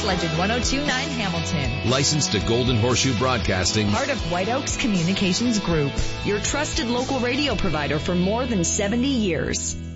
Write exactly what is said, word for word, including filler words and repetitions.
Legend one oh two point nine Hamilton. Licensed to Golden Horseshoe Broadcasting. Part of White Oaks Communications Group. Your trusted local radio provider for more than seventy years.